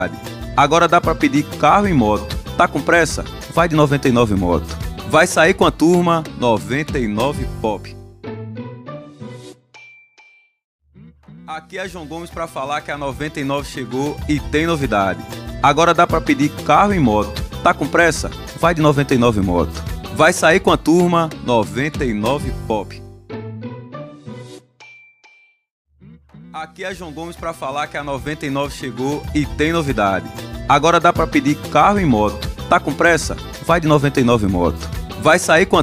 Agora dá pra pedir carro e moto. Tá com pressa? Vai de 99 Moto. Vai sair com a turma 99 Pop. Aqui é João Gomes pra falar que a 99 chegou e tem novidade. Agora dá pra pedir carro e moto. Tá com pressa? Vai de 99 Moto. Vai sair com a turma 99 Pop. Aqui é João Gomes pra falar que a 99 chegou e tem novidade. Agora dá pra pedir carro e moto. Tá com pressa? Vai de 99 Moto. Vai sair com a